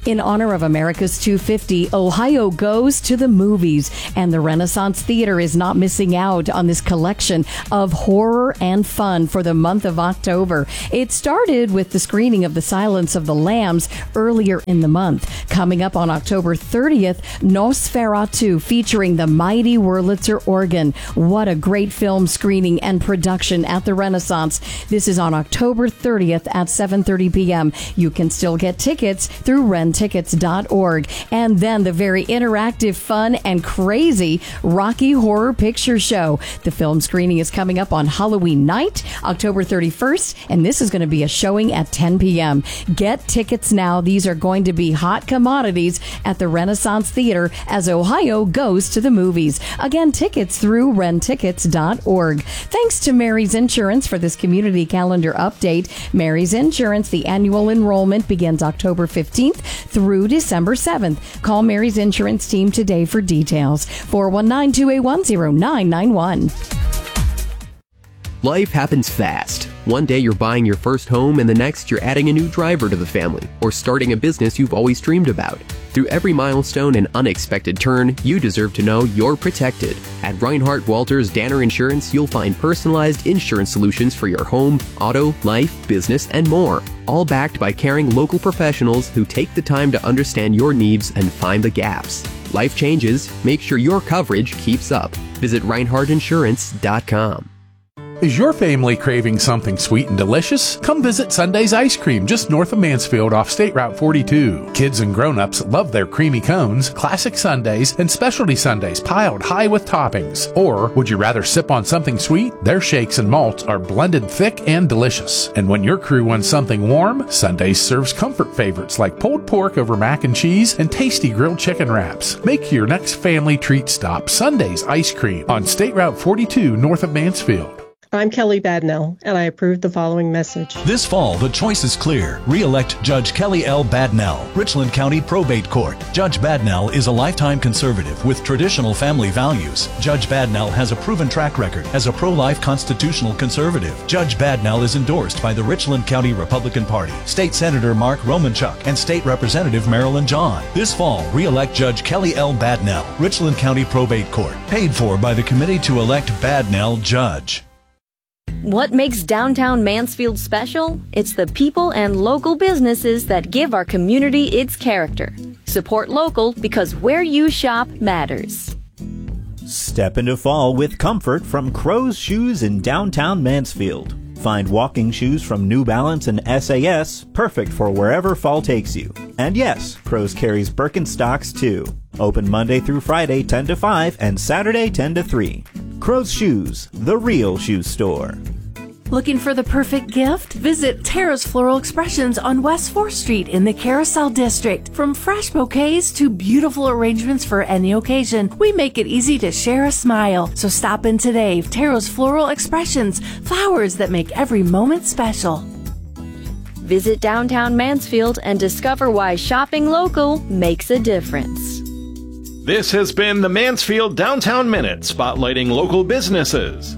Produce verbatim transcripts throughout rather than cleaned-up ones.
In honor of America's two fifty, Ohio goes to the movies, and the Renaissance Theater is not missing out on this collection of horror and fun for the month of October. It started with the screening of The Silence of the Lambs earlier in the month. Coming up on October thirtieth, Nosferatu featuring the mighty Wurlitzer organ. What a great film screening and production at the Renaissance. This is on October thirtieth at seven thirty p.m. You can still get tickets through Ren Tickets dot org. And then the very interactive, fun, and crazy Rocky Horror Picture Show. The film screening is coming up on Halloween night, October thirty-first, and this is going to be a showing at ten p.m. Get tickets now. These are going to be hot commodities at the Renaissance Theater as Ohio goes to the movies. Again, tickets through Ren Tickets dot org. Thanks to Mary's Insurance for this community calendar update. Mary's Insurance, the annual enrollment begins October fifteenth through December seventh. Call Mary's Insurance team today for details. four one nine, two eight one, zero nine nine one. Life happens fast. One day you're buying your first home, and the next you're adding a new driver to the family or starting a business you've always dreamed about. Through every milestone and unexpected turn, you deserve to know you're protected. At Reinhardt Walters Danner Insurance, you'll find personalized insurance solutions for your home, auto, life, business, and more. All backed by caring local professionals who take the time to understand your needs and find the gaps. Life changes. Make sure your coverage keeps up. Visit Reinhardt Insurance dot com. Is your family craving something sweet and delicious? Come visit Sunday's Ice Cream just north of Mansfield off State Route forty-two. Kids and grown-ups love their creamy cones, classic sundaes, and specialty sundaes piled high with toppings. Or would you rather sip on something sweet? Their shakes and malts are blended thick and delicious. And when your crew wants something warm, Sundays serves comfort favorites like pulled pork over mac and cheese and tasty grilled chicken wraps. Make your next family treat stop Sunday's Ice Cream on State Route forty-two north of Mansfield. I'm Kelly Badnell, and I approve the following message. This fall, the choice is clear. Re-elect Judge Kelly L. Badnell, Richland County Probate Court. Judge Badnell is a lifetime conservative with traditional family values. Judge Badnell has a proven track record as a pro-life constitutional conservative. Judge Badnell is endorsed by the Richland County Republican Party, State Senator Mark Romanchuk, and State Representative Marilyn John. This fall, re-elect Judge Kelly L. Badnell, Richland County Probate Court. Paid for by the Committee to Elect Badnell Judge. What makes downtown Mansfield special? It's the people and local businesses that give our community its character. Support local because where you shop matters. Step into fall with comfort from Crow's Shoes in downtown Mansfield. Find walking shoes from New Balance and S A S, perfect for wherever fall takes you. And yes, Crow's carries Birkenstocks too. Open Monday through Friday ten to five and Saturday ten to three. Crow's Shoes, the real shoe store. Looking for the perfect gift? Visit Tara's Floral Expressions on West fourth Street in the Carousel District. From fresh bouquets to beautiful arrangements for any occasion, we make it easy to share a smile. So stop in today. Tara's Floral Expressions, flowers that make every moment special. Visit downtown Mansfield and discover why shopping local makes a difference. This has been the Mansfield Downtown Minute, spotlighting local businesses.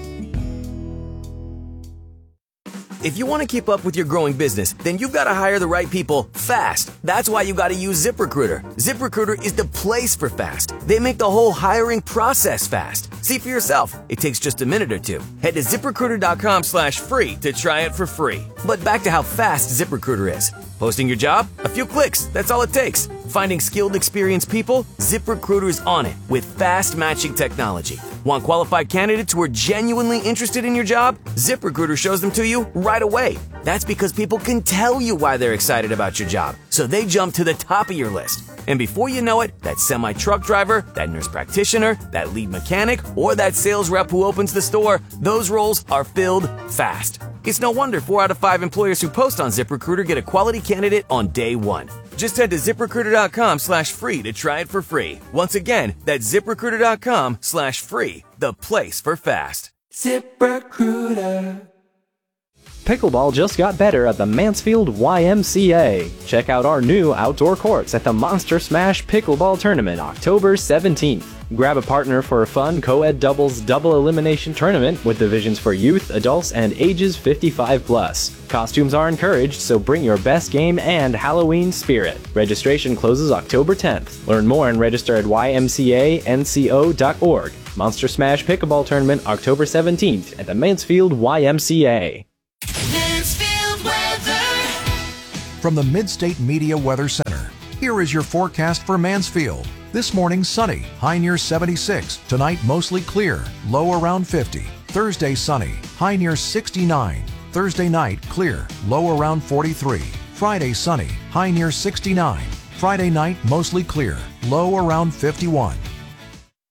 If you want to keep up with your growing business, then you've got to hire the right people fast. That's why you got to use ZipRecruiter. ZipRecruiter is the place for fast. They make the whole hiring process fast. See for yourself. It takes just a minute or two. Head to ZipRecruiter.com slash free to try it for free. But back to how fast ZipRecruiter is. Posting your job? A few clicks. That's all it takes. Finding skilled, experienced people? ZipRecruiter is on it with fast matching technology. Want qualified candidates who are genuinely interested in your job? ZipRecruiter shows them to you right away. That's because people can tell you why they're excited about your job, so they jump to the top of your list. And before you know it, that semi-truck driver, that nurse practitioner, that lead mechanic, or that sales rep who opens the store, those roles are filled fast. It's no wonder four out of five employers who post on ZipRecruiter get a quality candidate on day one. Just head to ZipRecruiter.com slash free to try it for free. Once again, that's ZipRecruiter.com slash free, the place for fast. ZipRecruiter. Pickleball just got better at the Mansfield Y M C A. Check out our new outdoor courts at the Monster Smash Pickleball Tournament October seventeenth. Grab a partner for a fun co-ed doubles double elimination tournament with divisions for youth, adults, and ages fifty-five plus. Costumes are encouraged, so bring your best game and Halloween spirit. Registration closes October tenth. Learn more and register at y m c a n c o dot org. Monster Smash Pickleball Tournament October seventeenth at the Mansfield Y M C A. Mansfield weather. From the Mid-State Media Weather Center, here is your forecast for Mansfield. This morning sunny, high near seventy-six. Tonight mostly clear, low around fifty. Thursday sunny, high near sixty-nine. Thursday night clear, low around forty-three. Friday sunny, high near sixty-nine. Friday night mostly clear, low around fifty-one.